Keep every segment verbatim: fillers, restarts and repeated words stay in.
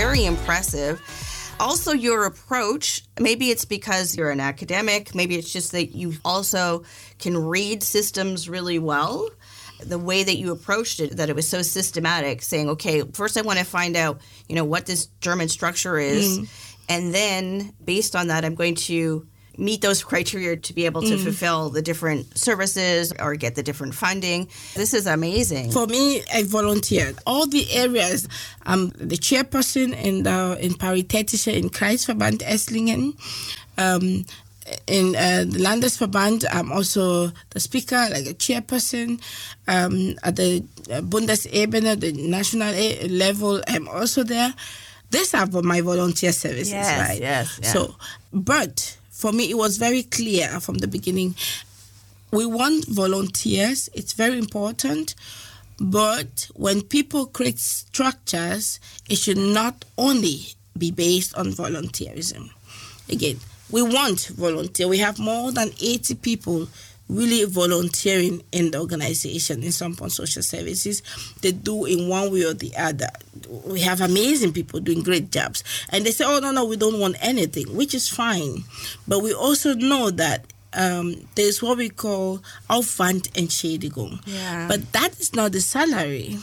very impressive. Also, your approach, maybe it's because you're an academic, maybe it's just that you also can read systems really well. The way that you approached it, that it was so systematic, saying, okay, first I want to find out, you know, what this German structure is. Mm. And then based on that, I'm going to meet those criteria to be able to mm. fulfill the different services or get the different funding. This is amazing. For me, I volunteered. All the areas, I'm the chairperson in the in Paritätische in Kreisverband Esslingen. Um, in uh, the Landesverband, I'm also the speaker, like a chairperson. Um, at the Bundesebene, the national level, I'm also there. These are my volunteer services, yes, right? Yes, yes. So, but for me, it was very clear from the beginning. We want volunteers. It's very important. But when people create structures, it should not only be based on volunteerism. Again, we want volunteer. We have more than eighty people really volunteering in the organization in Sampan Social Services. They do in one way or the other. We have amazing people doing great jobs. And they say, oh, no, no, we don't want anything, which is fine. But we also know that um, there's what we call Aufwandentschädigung. Yeah. But that is not the salary.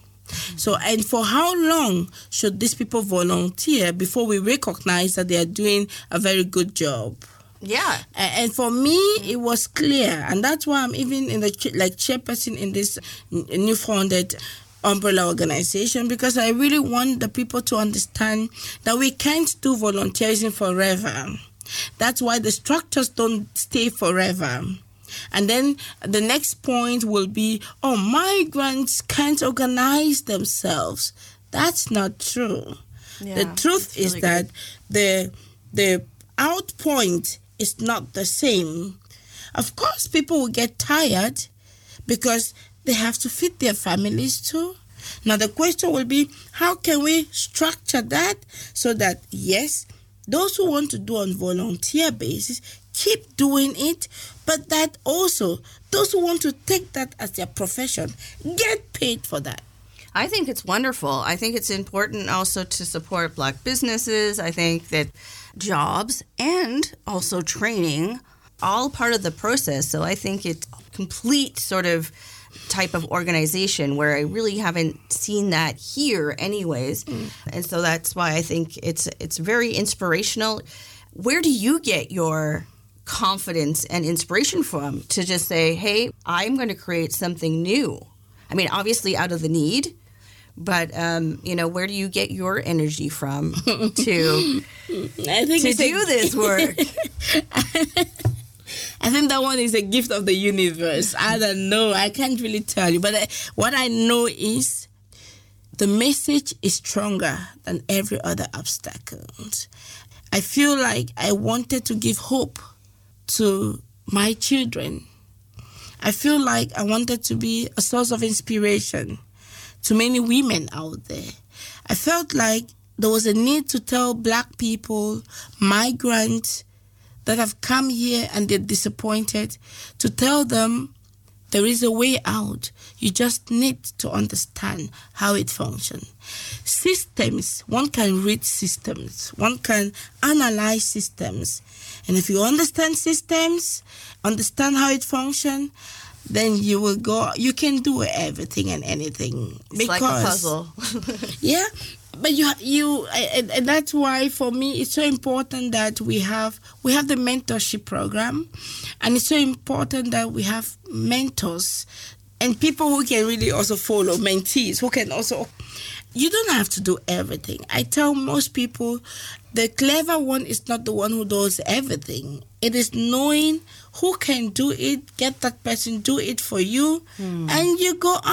So, and for how long should these people volunteer before we recognize that they are doing a very good job? Yeah. And for me, it was clear. And that's why I'm even in the like chairperson in this new founded umbrella organization, because I really want the people to understand that we can't do volunteerism forever. That's why the structures don't stay forever. And then the next point will be, oh, migrants can't organize themselves. That's not true. Yeah, the truth is really that good. the the outpoint is not the same. Of course, people will get tired because they have to feed their families too. Now, the question will be, how can we structure that so that, yes, those who want to do on volunteer basis keep doing it, but that also those who want to take that as their profession get paid for that. I think it's wonderful. I think it's important also to support Black businesses. I think that jobs and also training, all part of the process. So I think it's complete sort of type of organization where I really haven't seen that here anyways. Mm. And so that's why I think it's it's very inspirational. Where do you get your confidence and inspiration from to just say, hey, I'm going to create something new? I mean, obviously out of the need, but, um, you know, where do you get your energy from to, I think to do a, this work? I think that one is a gift of the universe. I don't know. I can't really tell you. But I, what I know is the message is stronger than every other obstacle. I feel like I wanted to give hope to my children. I feel like I wanted to be a source of inspiration to many women out there. I felt like there was a need to tell Black people, migrants that have come here and they're disappointed, to tell them there is a way out. You just need to understand how it functions. Systems, one can read systems. One can analyze systems. And if you understand systems, understand how it functions, then you will go, you can do everything and anything. It's because, like a puzzle. Yeah, but you, you, and, and that's why for me it's so important that we have, we have the mentorship program, and it's so important that we have mentors and people who can really also follow, mentees who can also. You don't have to do everything. I tell most people, the clever one is not the one who does everything. It is knowing who can do it, get that person do it for you, mm. and you go on.